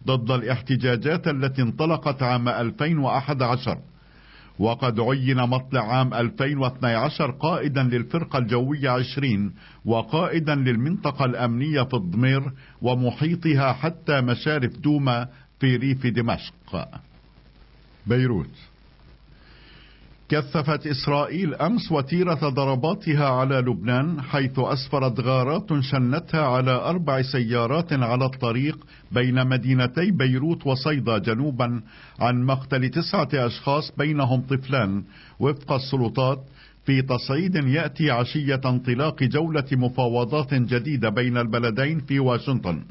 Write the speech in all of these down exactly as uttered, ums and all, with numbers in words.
ضد الاحتجاجات التي انطلقت عام ألفين وأحد عشر. وقد عين مطلع عام ألفين واثني عشر قائدا للفرقة الجوية عشرين وقائدا للمنطقة الأمنية في الضمير ومحيطها حتى مشارف دوما في ريف دمشق. بيروت. كثفت إسرائيل أمس وتيرة ضرباتها على لبنان، حيث أسفرت غارات شنتها على أربع سيارات على الطريق بين مدينتي بيروت وصيدا جنوبا عن مقتل تسعة أشخاص بينهم طفلان وفق السلطات، في تصعيد يأتي عشية انطلاق جولة مفاوضات جديدة بين البلدين في واشنطن.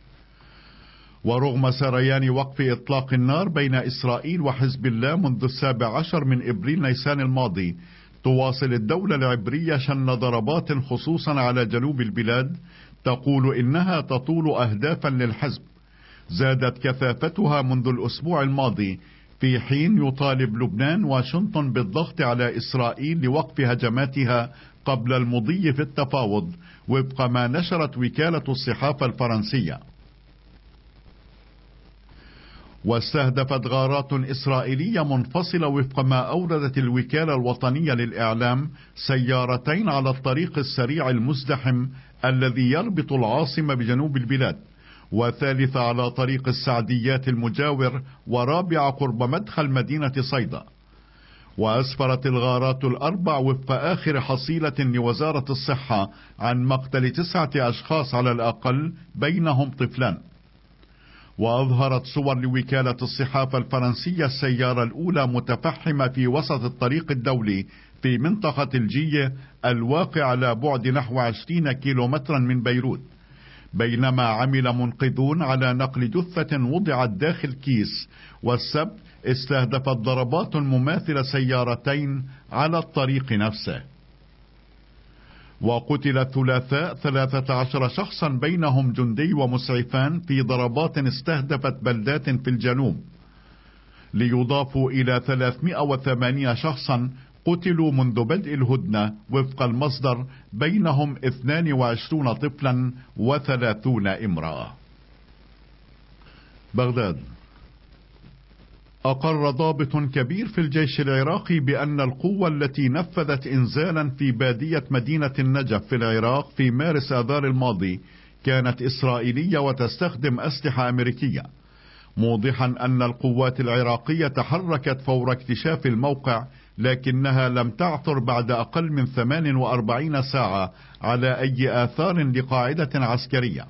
ورغم سريان وقف إطلاق النار بين إسرائيل وحزب الله منذ السابع عشر من إبريل نيسان الماضي، تواصل الدولة العبرية شن ضربات خصوصا على جنوب البلاد تقول إنها تطول أهدافا للحزب زادت كثافتها منذ الأسبوع الماضي، في حين يطالب لبنان واشنطن بالضغط على إسرائيل لوقف هجماتها قبل المضي في التفاوض، وفق ما نشرت وكالة الصحافة الفرنسية. واستهدفت غارات إسرائيلية منفصلة وفق ما أوردت الوكالة الوطنية للإعلام سيارتين على الطريق السريع المزدحم الذي يربط العاصمة بجنوب البلاد، وثالثة على طريق السعديات المجاور، ورابعة قرب مدخل مدينة صيدا. وأسفرت الغارات الأربع وفق آخر حصيلة لوزارة الصحة عن مقتل تسعة أشخاص على الأقل بينهم طفلان. وأظهرت صور لوكالة الصحافة الفرنسية السيارة الأولى متفحمة في وسط الطريق الدولي في منطقة الجية الواقع على بعد نحو عشرين كيلومترا من بيروت، بينما عمل منقذون على نقل جثة وضعت داخل كيس. والسبت استهدفت ضربات مماثلة سيارتين على الطريق نفسه. وقتل الثلاثاء ثلاثة عشر شخصا بينهم جندي ومسعفان في ضربات استهدفت بلدات في الجنوب، ليضافوا إلى ثلاثمائة وثمانين شخصا قتلوا منذ بدء الهدنة وفق المصدر، بينهم اثنان وعشرين طفلا وثلاثون امرأة. بغداد. أقر ضابط كبير في الجيش العراقي بأن القوة التي نفذت إنزالا في بادية مدينة النجف في العراق في مارس آذار الماضي كانت إسرائيلية وتستخدم أسلحة أمريكية، موضحا أن القوات العراقية تحركت فور اكتشاف الموقع، لكنها لم تعثر بعد أقل من ثمان وأربعين ساعة على أي آثار لقاعدة عسكرية.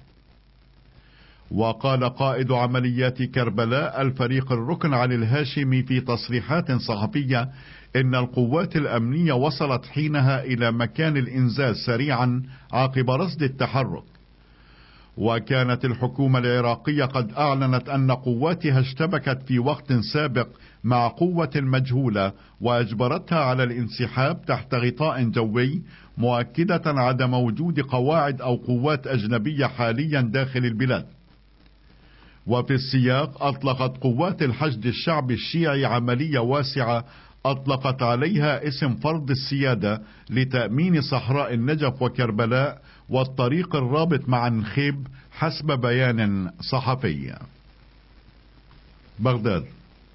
وقال قائد عمليات كربلاء الفريق الركن علي الهاشمي في تصريحات صحفية إن القوات الأمنية وصلت حينها إلى مكان الإنزال سريعا عقب رصد التحرك. وكانت الحكومة العراقية قد أعلنت أن قواتها اشتبكت في وقت سابق مع قوة مجهولة وأجبرتها على الانسحاب تحت غطاء جوي، مؤكدة عدم وجود قواعد أو قوات أجنبية حاليا داخل البلاد. وفي السياق أطلقت قوات الحشد الشعبي الشيعي عملية واسعة أطلقت عليها اسم فرض السيادة لتأمين صحراء النجف وكربلاء والطريق الرابط مع نخيب، حسب بيان صحفي. بغداد.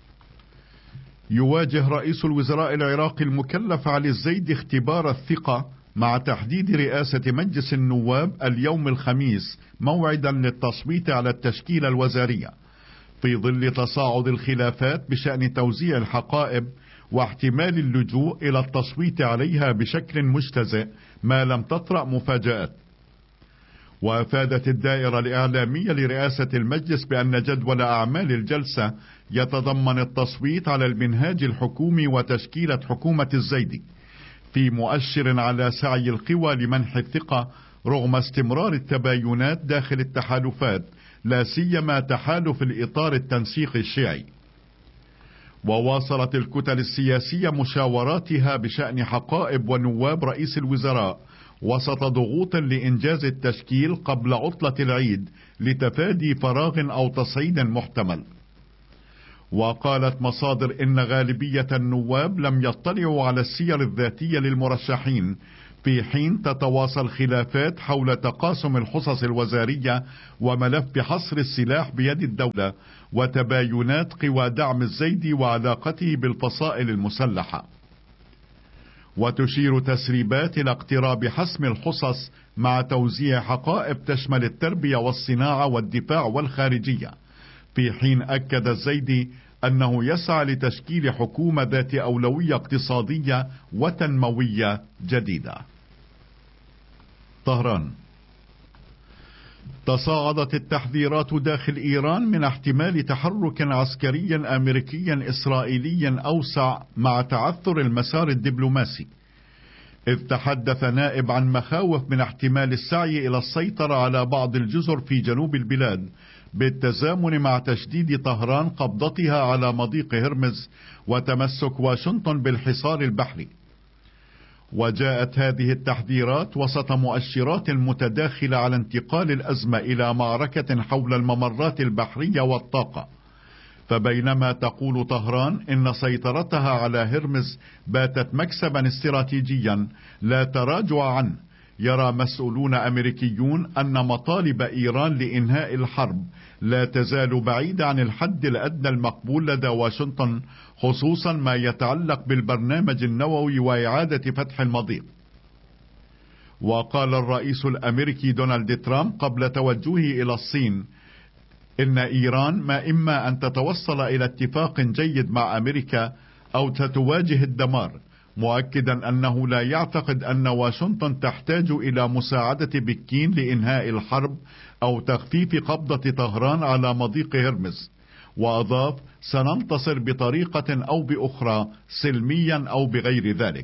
يواجه رئيس الوزراء العراقي المكلف علي الزيدي اختبار الثقة مع تحديد رئاسة مجلس النواب اليوم الخميس موعدا للتصويت على التشكيلة الوزارية، في ظل تصاعد الخلافات بشأن توزيع الحقائب واحتمال اللجوء إلى التصويت عليها بشكل مجتزئ ما لم تطرأ مفاجآت. وأفادت الدائرة الإعلامية لرئاسة المجلس بأن جدول أعمال الجلسة يتضمن التصويت على المنهاج الحكومي وتشكيلة حكومة الزيدي، في مؤشر على سعي القوى لمنح الثقة رغم استمرار التباينات داخل التحالفات، لا سيما تحالف الإطار التنسيقي الشيعي. وواصلت الكتل السياسية مشاوراتها بشأن حقائب ونواب رئيس الوزراء وسط ضغوط لإنجاز التشكيل قبل عطلة العيد لتفادي فراغ أو تصعيد محتمل. وقالت مصادر إن غالبية النواب لم يطلعوا على السير الذاتية للمرشحين، في حين تتواصل خلافات حول تقاسم الحصص الوزارية وملف حصر السلاح بيد الدولة وتباينات قوى دعم الزيدي وعلاقته بالفصائل المسلحة. وتشير تسريبات إلى اقتراب حسم الحصص مع توزيع حقائب تشمل التربية والصناعة والدفاع والخارجية، في حين أكد الزيدي أنه يسعى لتشكيل حكومة ذات أولوية اقتصادية وتنموية جديدة. طهران. تصاعدت التحذيرات داخل إيران من احتمال تحرك عسكري أمريكي إسرائيلي أوسع مع تعثر المسار الدبلوماسي، إذ تحدث نائب عن مخاوف من احتمال السعي إلى السيطرة على بعض الجزر في جنوب البلاد بالتزامن مع تشديد طهران قبضتها على مضيق هرمز وتمسك واشنطن بالحصار البحري. وجاءت هذه التحذيرات وسط مؤشرات متداخلة على انتقال الأزمة إلى معركة حول الممرات البحرية والطاقة. فبينما تقول طهران إن سيطرتها على هرمز باتت مكسبا استراتيجيا لا تراجع عنه، يرى مسؤولون أمريكيون أن مطالب إيران لإنهاء الحرب لا تزال بعيدة عن الحد الأدنى المقبول لدى واشنطن، خصوصا ما يتعلق بالبرنامج النووي وإعادة فتح المضيق. وقال الرئيس الأمريكي دونالد ترامب قبل توجهه إلى الصين إن إيران ما إما أن تتوصل إلى اتفاق جيد مع أمريكا أو تتواجه الدمار، مؤكدا أنه لا يعتقد أن واشنطن تحتاج إلى مساعدة بكين لإنهاء الحرب أو تخفيف قبضة طهران على مضيق هرمز. وأضاف: سننتصر بطريقة أو بأخرى سلميا أو بغير ذلك.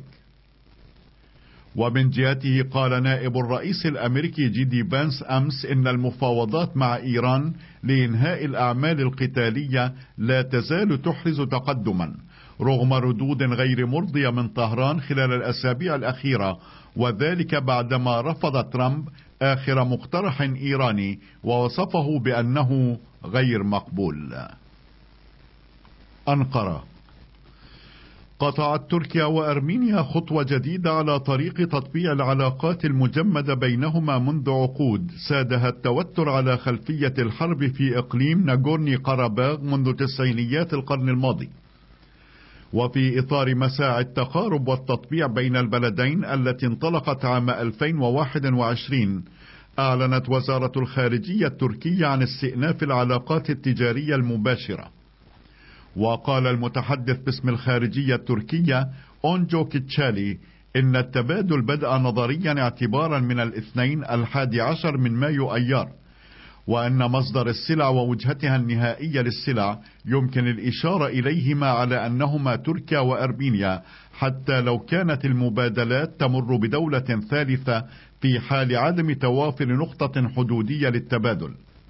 ومن جهته قال نائب الرئيس الأمريكي جي دي بانس أمس إن المفاوضات مع إيران لإنهاء الأعمال القتالية لا تزال تحرز تقدما رغم ردود غير مرضية من طهران خلال الأسابيع الأخيرة، وذلك بعدما رفض ترامب آخر مقترح إيراني ووصفه بأنه غير مقبول. أنقرة. قطعت تركيا وأرمينيا خطوة جديدة على طريق تطبيع العلاقات المجمدة بينهما منذ عقود سادها التوتر على خلفية الحرب في إقليم ناغورني قرباغ منذ تسعينيات القرن الماضي. وفي إطار مساعي التقارب والتطبيع بين البلدين التي انطلقت عام ألفين وواحد وعشرين، أعلنت وزارة الخارجية التركية عن استئناف العلاقات التجارية المباشرة. وقال المتحدث باسم الخارجية التركية أونجو كيتشالي إن التبادل بدأ نظريا اعتبارا من الاثنين الحادي عشر من مايو أيار، وأن مصدر السلع ووجهتها النهائية للسلع يمكن الإشارة إليهما على أنهما تركيا وأرمينيا، حتى لو كانت المبادلات تمر بدولة ثالثة في حال عدم توافر نقطة حدودية للتبادل.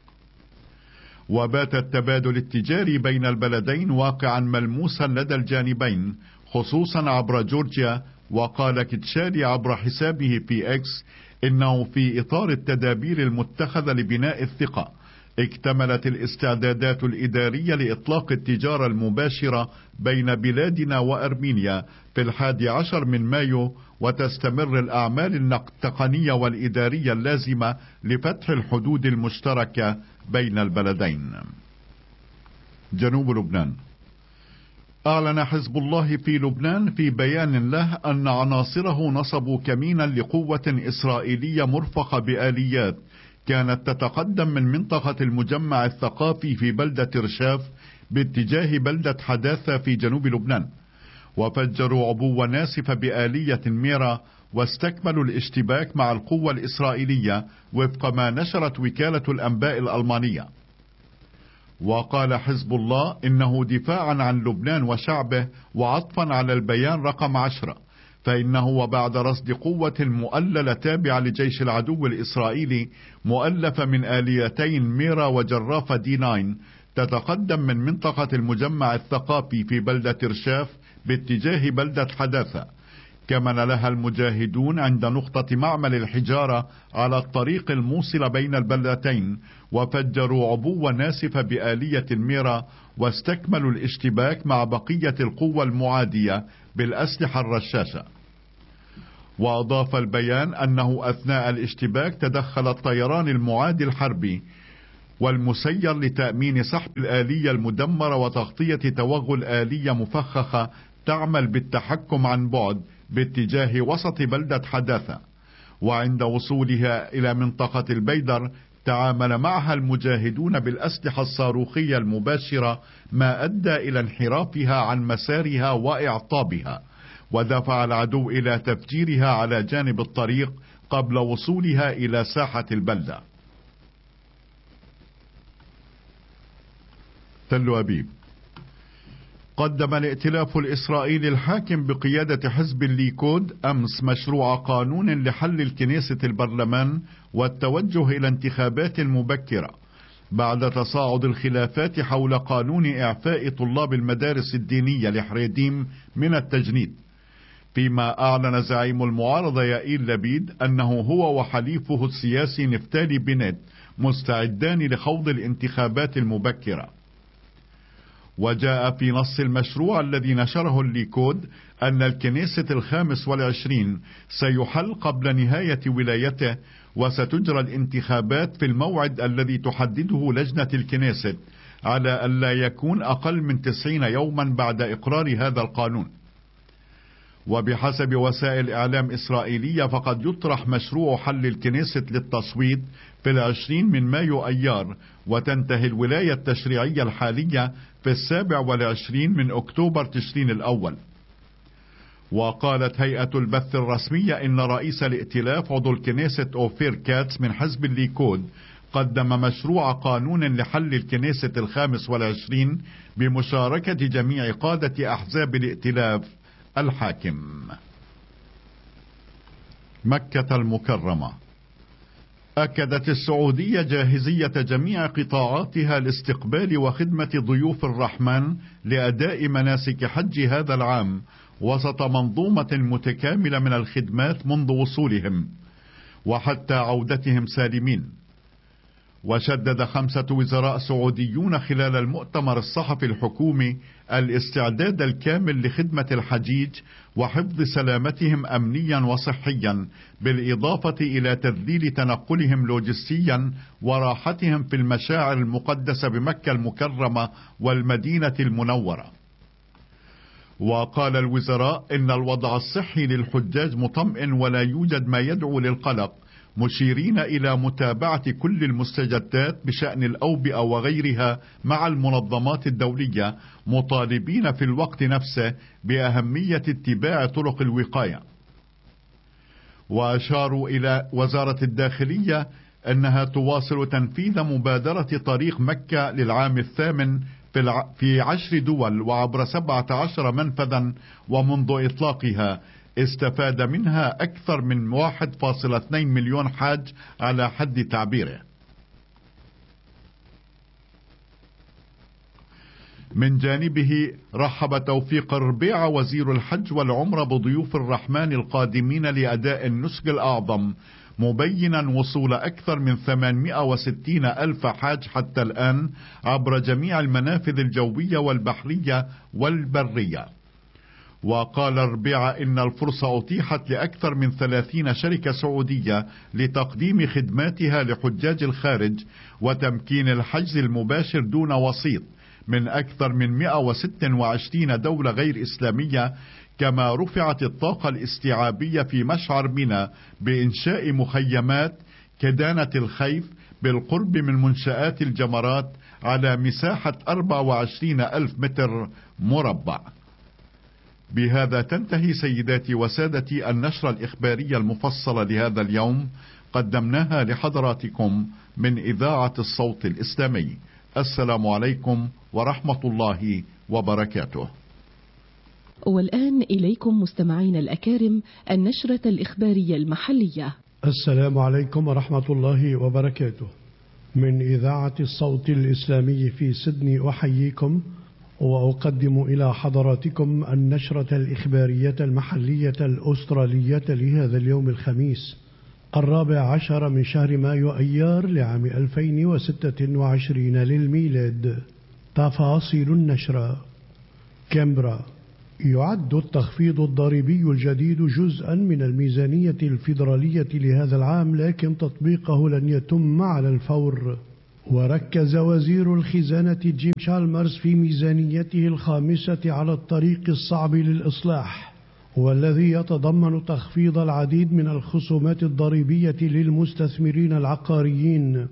وبات التبادل التجاري بين البلدين واقعا ملموسا لدى الجانبين خصوصا عبر جورجيا. وقال كيتشالي عبر حسابه في اكس إنه في إطار التدابير المتخذة لبناء الثقة اكتملت الاستعدادات الإدارية لإطلاق التجارة المباشرة بين بلادنا وأرمينيا في الحادي عشر من مايو، وتستمر الأعمال التقنية والإدارية اللازمة لفتح الحدود المشتركة بين البلدين. جنوب لبنان. أعلن حزب الله في لبنان في بيان له أن عناصره نصبوا كمينا لقوة إسرائيلية مرفقة بآليات كانت تتقدم من منطقة المجمع الثقافي في بلدة رشاف باتجاه بلدة حداثة في جنوب لبنان، وفجروا عبوة ناسفة بآلية ميرا واستكملوا الاشتباك مع القوة الإسرائيلية وفق ما نشرت وكالة الأنباء الألمانية. وقال حزب الله إنه دفاعا عن لبنان وشعبه وعطفا على البيان رقم عشرة، فإنه وبعد رصد قوة مؤللة تابعة لجيش العدو الإسرائيلي مؤلفة من آليتين ميرا وجرافة دي تسعة تتقدم من منطقة المجمع الثقافي في بلدة رشاف باتجاه بلدة حداثة، كمن لها المجاهدون عند نقطة معمل الحجارة على الطريق الموصل بين البلدتين، وفجروا عبوة ناسفة بآلية ميرا واستكملوا الاشتباك مع بقية القوة المعادية بالأسلحة الرشاشة. وأضاف البيان أنه أثناء الاشتباك تدخل الطيران المعادي الحربي والمسير لتأمين سحب الآلية المدمرة وتغطية توغل آلية مفخخة تعمل بالتحكم عن بعد باتجاه وسط بلدة حداثة. وعند وصولها إلى منطقة البيدر تعامل معها المجاهدون بالأسلحة الصاروخية المباشرة، ما أدى إلى انحرافها عن مسارها وإعطابها، ودفع العدو إلى تفجيرها على جانب الطريق قبل وصولها إلى ساحة البلدة. تل أبيب. قدم الائتلاف الإسرائيلي الحاكم بقيادة حزب الليكود أمس مشروع قانون لحل الكنيسة البرلمان والتوجه إلى انتخابات مبكرة بعد تصاعد الخلافات حول قانون إعفاء طلاب المدارس الدينية لحريديم من التجنيد، فيما أعلن زعيم المعارضة يائير لبيد أنه هو وحليفه السياسي نفتالي بنت مستعدان لخوض الانتخابات المبكرة. وجاء في نص المشروع الذي نشره الليكود أن الكنيسة الخامس والعشرين سيحل قبل نهاية ولايته، وستجرى الانتخابات في الموعد الذي تحدده لجنة الكنيسة على ألا يكون أقل من تسعين يوما بعد إقرار هذا القانون. وبحسب وسائل إعلام إسرائيلية فقد يطرح مشروع حل الكنيسة للتصويت في العشرين من مايو أيار، وتنتهي الولاية التشريعية الحالية في السابع والعشرين من أكتوبر تشرين الأول. وقالت هيئة البث الرسمية إن رئيس الائتلاف عضو الكنيسة أوفير كاتس من حزب الليكود قدم مشروع قانون لحل الكنيسة الخامس والعشرين بمشاركة جميع قادة أحزاب الائتلاف الحاكم. مكة المكرمة. أكدت السعودية جاهزية جميع قطاعاتها لاستقبال وخدمة ضيوف الرحمن لأداء مناسك حج هذا العام وسط منظومة متكاملة من الخدمات منذ وصولهم وحتى عودتهم سالمين. وشدد خمسة وزراء سعوديون خلال المؤتمر الصحفي الحكومي الاستعداد الكامل لخدمة الحجيج وحفظ سلامتهم أمنيا وصحيا، بالإضافة إلى تذليل تنقلهم لوجستيا وراحتهم في المشاعر المقدسة بمكة المكرمة والمدينة المنورة. وقال الوزراء إن الوضع الصحي للحجاج مطمئن ولا يوجد ما يدعو للقلق، مشيرين إلى متابعة كل المستجدات بشأن الأوبئة وغيرها مع المنظمات الدولية، مطالبين في الوقت نفسه بأهمية اتباع طرق الوقاية. وأشاروا إلى وزارة الداخلية أنها تواصل تنفيذ مبادرة طريق مكة للعام الثامن في عشر دول وعبر سبعة عشر منفذا، ومنذ إطلاقها استفاد منها أكثر من واحد فاصلة اثنين مليون حاج على حد تعبيره. من جانبه رحب توفيق الربيع وزير الحج والعمرة بضيوف الرحمن القادمين لأداء النسك الأعظم، مبينا وصول أكثر من ثمانمائة وستين ألف حاج حتى الآن عبر جميع المنافذ الجوية والبحرية والبرية. وقال الربيع إن الفرصة أتيحت لأكثر من ثلاثين شركة سعودية لتقديم خدماتها لحجاج الخارج وتمكين الحجز المباشر دون وسيط من أكثر من مائة وستة وعشرين دولة غير إسلامية، كما رفعت الطاقة الاستيعابية في مشعر منى بإنشاء مخيمات كدانة الخيف بالقرب من منشآت الجمرات على مساحة أربعة وعشرين ألف متر مربع. بهذا تنتهي سيداتي وسادتي النشرة الإخبارية المفصلة لهذا اليوم، قدمناها لحضراتكم من إذاعة الصوت الإسلامي. السلام عليكم ورحمة الله وبركاته. والآن إليكم مستمعين الأكارم النشرة الإخبارية المحلية. السلام عليكم ورحمة الله وبركاته. من إذاعة الصوت الإسلامي في سيدني أحييكم وأقدم إلى حضراتكم النشرة الإخبارية المحلية الأسترالية لهذا اليوم الخميس الرابع عشر من شهر مايو أيار لعام ألفين وستة وعشرين للميلاد. تفاصيل النشرة. كامبرا. يعد التخفيض الضريبي الجديد جزءا من الميزانية الفيدرالية لهذا العام، لكن تطبيقه لن يتم على الفور. وركز وزير الخزانة جيم شالمرز في ميزانيته الخامسة على الطريق الصعب للإصلاح، والذي يتضمن تخفيض العديد من الخصومات الضريبية للمستثمرين العقاريين.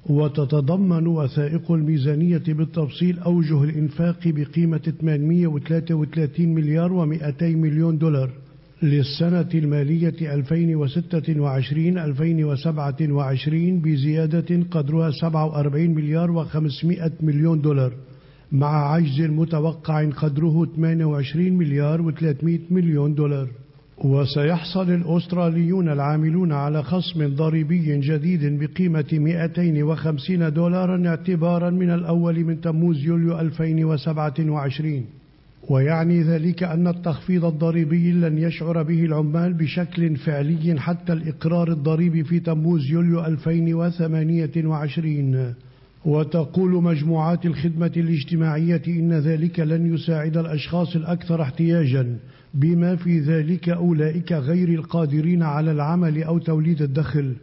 وتتضمن وثائق الميزانية بالتفصيل أوجه الإنفاق بقيمة ثمانمئة وثلاثة وثلاثين مليار ومئتي مليون دولار للسنة المالية ألفين وستة وعشرين ألفين وسبعة وعشرين، بزيادة قدرها سبعة وأربعين مليار وخمسمئة مليون دولار، مع عجز متوقع قدره ثمانية وعشرين مليار وثلاثمئة مليون دولار. وسيحصل الأستراليون العاملون على خصم ضريبي جديد بقيمة مئتين وخمسين دولارا اعتبارا من الأول من تموز يوليو ألفين وسبعة وعشرين. ويعني ذلك أن التخفيض الضريبي لن يشعر به العمال بشكل فعلي حتى الإقرار الضريبي في تموز يوليو ألفين وثمانية وعشرين. وتقول مجموعات الخدمة الاجتماعية إن ذلك لن يساعد الأشخاص الأكثر احتياجا، بما في ذلك أولئك غير القادرين على العمل أو توليد الدخل.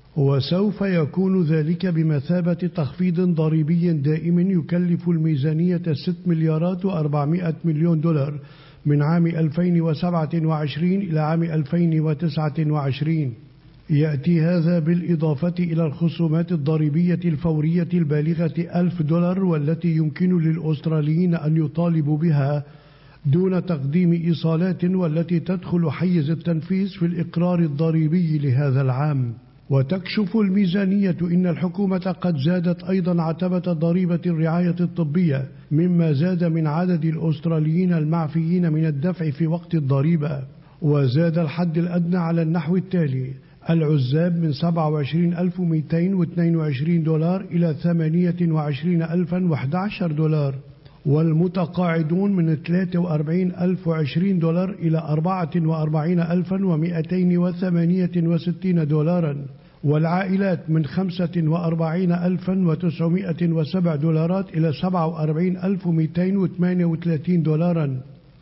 وسوف يكون ذلك بمثابة تخفيض ضريبي دائم يكلف الميزانية ست مليارات وأربعمئة مليون دولار من عام ألفين وسبعة وعشرين إلى عام ألفين وتسعة وعشرين. يأتي هذا بالإضافة إلى الخصومات الضريبية الفورية البالغة ألف دولار، والتي يمكن للأستراليين أن يطالبوا بها دون تقديم إيصالات، والتي تدخل حيز التنفيذ في الإقرار الضريبي لهذا العام. وتكشف الميزانية إن الحكومة قد زادت أيضا عتبة ضريبة الرعاية الطبية، مما زاد من عدد الأستراليين المعفيين من الدفع في وقت الضريبة. وزاد الحد الأدنى على النحو التالي: العزاب من سبعة وعشرين ألف ومئتين واثنين وعشرين دولار إلى ثمانية وعشرين ألفا وأحد عشر دولار، والمتقاعدون من ثلاثة وأربعين ألف وعشرين دولار إلى أربعة وأربعين ألفا ومئتين وثمانية وستين دولارا، والعائلات من خمسة وأربعين ألفا وتسعمئة وسبعة دولارات إلى سبعة وأربعين ألف ومئتين وثمانية وثلاثين دولارا.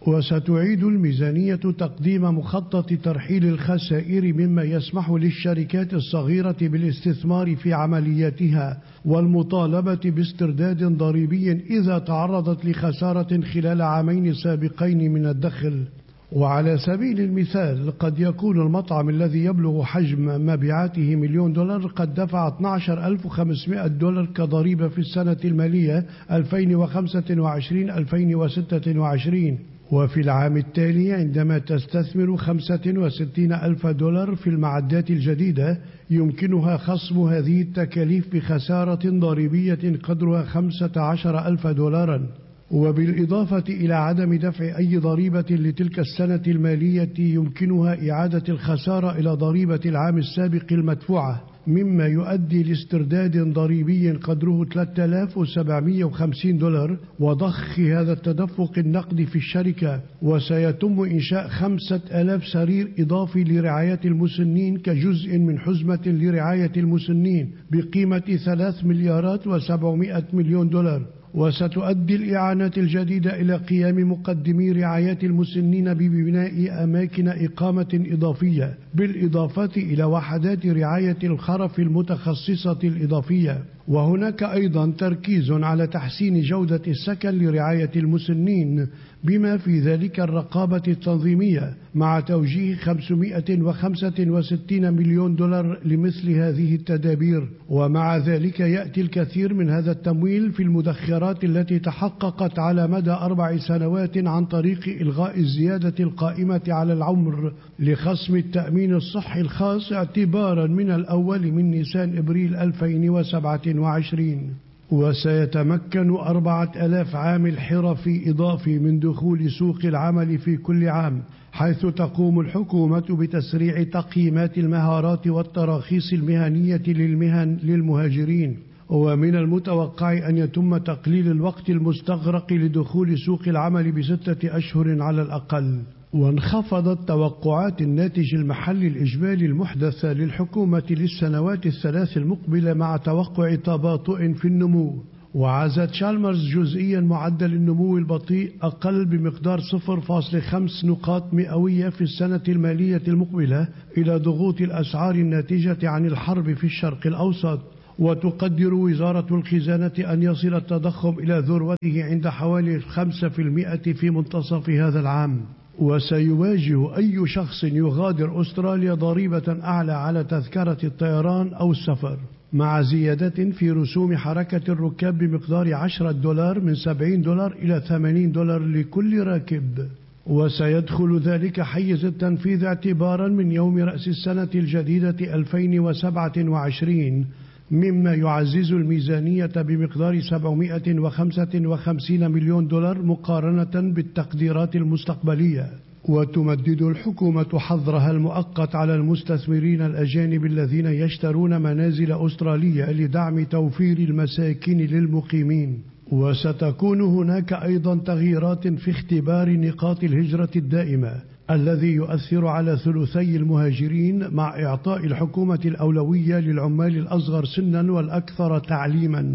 وستعيد الميزانية تقديم مخطط ترحيل الخسائر، مما يسمح للشركات الصغيرة بالاستثمار في عملياتها والمطالبة باسترداد ضريبي إذا تعرضت لخسارة خلال عامين سابقين من الدخل. وعلى سبيل المثال، قد يكون المطعم الذي يبلغ حجم مبيعاته مليون دولار قد دفع اثني عشر ألف وخمسمئة دولار كضريبة في السنة المالية ألفين وخمسة وعشرين ألفين وستة وعشرين، وفي العام التالي عندما تستثمر خمسة وستين ألف دولار في المعدات الجديدة يمكنها خصم هذه التكاليف بخسارة ضريبية قدرها خمسة عشر ألف دولارا. وبالإضافة إلى عدم دفع أي ضريبة لتلك السنة المالية يمكنها إعادة الخسارة إلى ضريبة العام السابق المدفوعة، مما يؤدي لاسترداد ضريبي قدره ثلاثة آلاف وسبعمئة وخمسين دولار وضخ هذا التدفق النقدي في الشركة. وسيتم إنشاء خمسة آلاف سرير إضافي لرعاية المسنين كجزء من حزمة لرعاية المسنين بقيمة ثلاث مليارات وسبعمئة مليون دولار. وستؤدي الإعانات الجديدة إلى قيام مقدمي رعاية المسنين ببناء أماكن إقامة إضافية، بالإضافة إلى وحدات رعاية الخرف المتخصصة الإضافية. وهناك أيضا تركيز على تحسين جودة السكن لرعاية المسنين، بما في ذلك الرقابة التنظيمية، مع توجيه خمسمئة وخمسة وستين مليون دولار لمثل هذه التدابير. ومع ذلك يأتي الكثير من هذا التمويل في المدخرات التي تحققت على مدى أربع سنوات عن طريق إلغاء الزيادة القائمة على العمر لخصم التأمين الصحي الخاص اعتبارا من الأول من نيسان إبريل ألفين وسبعة وعشرين. وسيتمكن أربعة آلاف عامل حرفي إضافي من دخول سوق العمل في كل عام، حيث تقوم الحكومة بتسريع تقييمات المهارات والتراخيص المهنية للمهن للمهاجرين. ومن المتوقع أن يتم تقليل الوقت المستغرق لدخول سوق العمل بستة أشهر على الأقل. وانخفضت توقعات الناتج المحلي الإجمالي المحدث للحكومة للسنوات الثلاث المقبلة مع توقع تباطؤ في النمو. وعاز تشالمرز جزئيا معدل النمو البطيء أقل بمقدار صفر فاصلة خمس نقاط مئوية في السنة المالية المقبلة إلى ضغوط الأسعار الناتجة عن الحرب في الشرق الأوسط. وتقدر وزارة الخزانة أن يصل التضخم إلى ذروته عند حوالي خمسة بالمئة في منتصف هذا العام. وسيواجه أي شخص يغادر أستراليا ضريبة أعلى على تذكرة الطيران أو السفر، مع زيادة في رسوم حركة الركاب بمقدار عشرة دولار من سبعين دولار إلى ثمانين دولار لكل راكب. وسيدخل ذلك حيز التنفيذ اعتبارا من يوم رأس السنة الجديدة ألفين وسبعة وعشرين، مما يعزز الميزانية بمقدار سبعمئة وخمسة وخمسين مليون دولار مقارنة بالتقديرات المستقبلية. وتمدد الحكومة حظرها المؤقت على المستثمرين الأجانب الذين يشترون منازل أسترالية لدعم توفير المساكن للمقيمين. وستكون هناك أيضا تغييرات في اختبار نقاط الهجرة الدائمة الذي يؤثر على ثلثي المهاجرين، مع إعطاء الحكومة الأولوية للعمال الأصغر سنا والأكثر تعليما.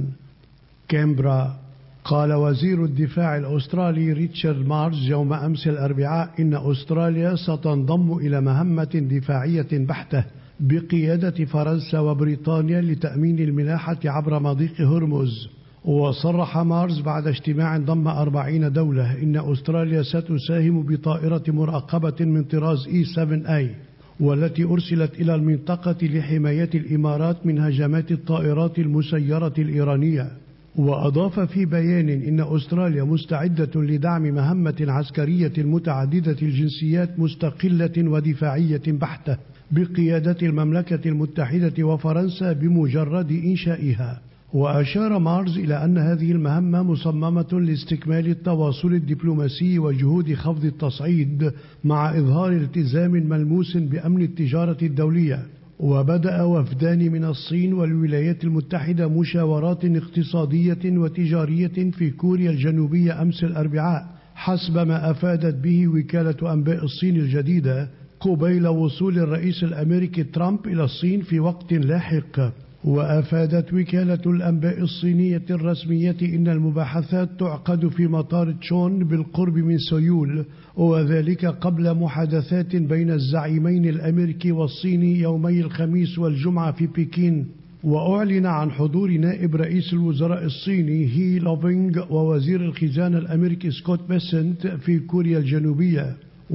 كامبرا. قال وزير الدفاع الأسترالي ريتشارد مارز يوم أمس الأربعاء إن أستراليا ستنضم إلى مهمة دفاعية بحتة بقيادة فرنسا وبريطانيا لتأمين الملاحة عبر مضيق هرمز. وصرح مارز بعد اجتماع ضم أربعين دولة إن أستراليا ستساهم بطائرة مراقبة من طراز إي سبعة إيه والتي أرسلت إلى المنطقة لحماية الإمارات من هجمات الطائرات المسيرة الإيرانية. وأضاف في بيان إن أستراليا مستعدة لدعم مهمة عسكرية متعددة الجنسيات مستقلة ودفاعية بحتة بقيادة المملكة المتحدة وفرنسا بمجرد إنشائها. وأشار مارز إلى أن هذه المهمة مصممة لاستكمال التواصل الدبلوماسي وجهود خفض التصعيد مع إظهار التزام ملموس بأمن التجارة الدولية. وبدأ وفدان من الصين والولايات المتحدة مشاورات اقتصادية وتجارية في كوريا الجنوبية أمس الأربعاء، حسب ما أفادت به وكالة أنباء الصين الجديدة، قبيل وصول الرئيس الأمريكي ترامب إلى الصين في وقت لاحق. وأفادت وكالة الأنباء الصينية الرسمية إن المباحثات تعقد في مطار تشون بالقرب من سيول، وذلك قبل محادثات بين الزعيمين الأمريكي والصيني يومي الخميس والجمعة في بكين. وأعلن عن حضور نائب رئيس الوزراء الصيني هي لوفينغ ووزير الخزانة الأمريكي سكوت بيسنت في كوريا الجنوبية.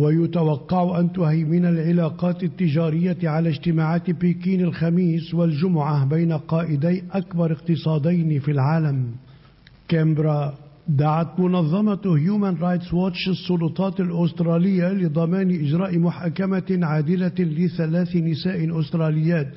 ويتوقع أن تهيمن العلاقات التجارية على اجتماعات بكين الخميس والجمعة بين قائدي أكبر اقتصادين في العالم. كامبرا. دعت منظمة هيومان رايتس ووتش السلطات الأسترالية لضمان إجراء محاكمة عادلة لثلاث نساء أستراليات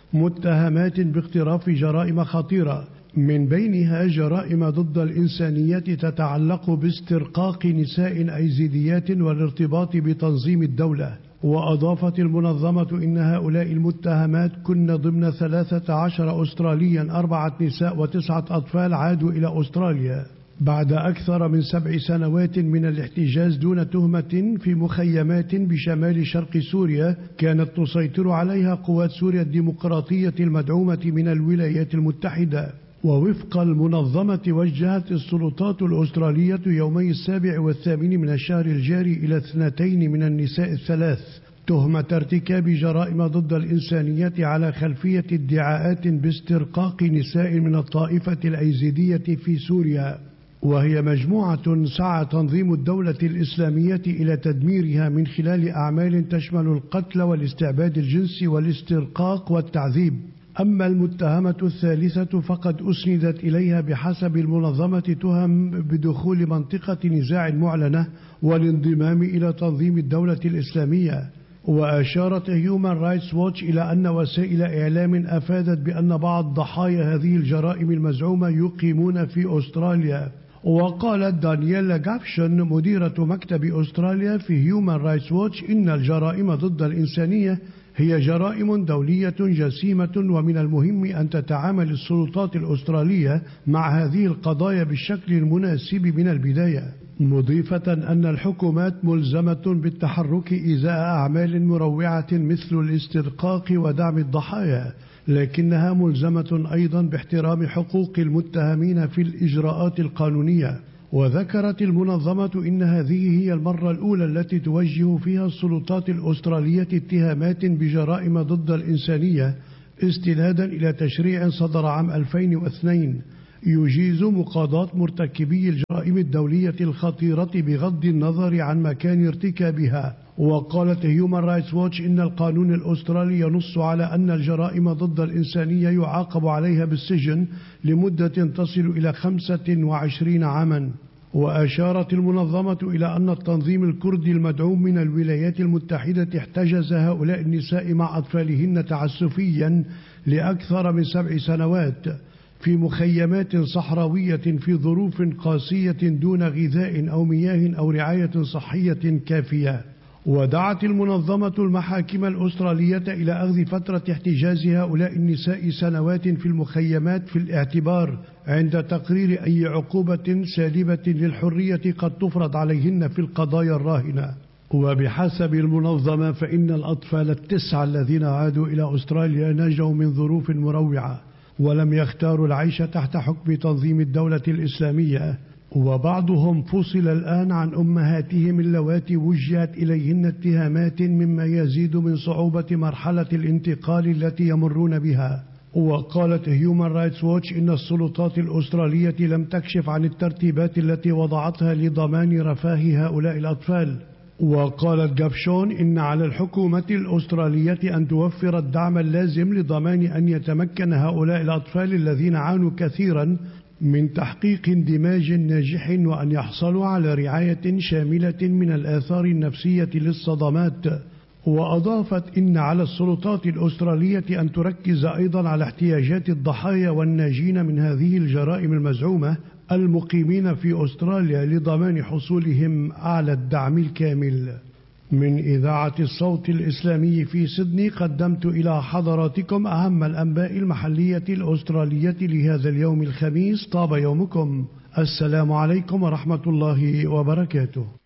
متهمات باقتراف جرائم خطيرة، من بينها جرائم ضد الإنسانية تتعلق باسترقاق نساء أيزيديات والارتباط بتنظيم الدولة. وأضافت المنظمة إن هؤلاء المتهمات كن ضمن ثلاثة عشر أستراليا، أربعة نساء وتسعة أطفال عادوا إلى أستراليا بعد أكثر من سبع سنوات من الاحتجاز دون تهمة في مخيمات بشمال شرق سوريا كانت تسيطر عليها قوات سوريا الديمقراطية المدعومة من الولايات المتحدة. ووفق المنظمة وجهت السلطات الأسترالية يومي السابع والثامن من الشهر الجاري إلى اثنتين من النساء الثلاث تهمة ارتكاب جرائم ضد الإنسانية على خلفية ادعاءات باسترقاق نساء من الطائفة الأيزيدية في سوريا، وهي مجموعة سعى تنظيم الدولة الإسلامية إلى تدميرها من خلال أعمال تشمل القتل والاستعباد الجنسي والاسترقاق والتعذيب. أما المتهمة الثالثة فقد أسندت إليها بحسب المنظمة تهم بدخول منطقة نزاع معلنة والانضمام إلى تنظيم الدولة الإسلامية. وأشارت هيومان رايتس ووتش إلى أن وسائل إعلام أفادت بأن بعض ضحايا هذه الجرائم المزعومة يقيمون في أستراليا. وقالت دانييلا جابشن مديرة مكتب أستراليا في هيومان رايتس ووتش إن الجرائم ضد الإنسانية هي جرائم دولية جسيمة، ومن المهم أن تتعامل السلطات الأسترالية مع هذه القضايا بالشكل المناسب من البداية، مضيفة أن الحكومات ملزمة بالتحرك إزاء أعمال مروعة مثل الاسترقاق ودعم الضحايا، لكنها ملزمة أيضا باحترام حقوق المتهمين في الإجراءات القانونية. وذكرت المنظمة إن هذه هي المرة الأولى التي توجه فيها السلطات الأسترالية اتهامات بجرائم ضد الإنسانية استنادا إلى تشريع صدر عام ألفين واثنين يجيز مقاضاة مرتكبي الجرائم الدولية الخطيرة بغض النظر عن مكان ارتكابها. وقالت هيومان رايتس ووتش إن القانون الأسترالي ينص على أن الجرائم ضد الإنسانية يعاقب عليها بالسجن لمدة تصل إلى خمسة وعشرين عاما. وأشارت المنظمة إلى أن التنظيم الكردي المدعوم من الولايات المتحدة احتجز هؤلاء النساء مع أطفالهن تعسفيا لأكثر من سبع سنوات في مخيمات صحراوية في ظروف قاسية دون غذاء أو مياه أو رعاية صحية كافية. ودعت المنظمة المحاكم الأسترالية إلى أخذ فترة احتجاز هؤلاء النساء سنوات في المخيمات في الاعتبار عند تقرير أي عقوبة سالبة للحرية قد تفرض عليهن في القضايا الراهنة. وبحسب المنظمة فإن الأطفال التسعة الذين عادوا إلى أستراليا نجوا من ظروف مروعة ولم يختاروا العيش تحت حكم تنظيم الدولة الإسلامية، وبعضهم فصل الآن عن أمهاتهم اللواتي وجهت إليهن اتهامات مما يزيد من صعوبة مرحلة الانتقال التي يمرون بها. وقالت هيومان رايتس ووتش إن السلطات الأسترالية لم تكشف عن الترتيبات التي وضعتها لضمان رفاه هؤلاء الأطفال. وقالت جابشون إن على الحكومة الأسترالية أن توفر الدعم اللازم لضمان أن يتمكن هؤلاء الأطفال الذين عانوا كثيرا من تحقيق اندماج ناجح وأن يحصلوا على رعاية شاملة من الآثار النفسية للصدمات. وأضافت إن على السلطات الأسترالية أن تركز أيضا على احتياجات الضحايا والناجين من هذه الجرائم المزعومة المقيمين في أستراليا لضمان حصولهم على الدعم الكامل. من إذاعة الصوت الإسلامي في سيدني قدمت إلى حضراتكم أهم الأنباء المحلية الأسترالية لهذا اليوم الخميس. طاب يومكم. السلام عليكم ورحمة الله وبركاته.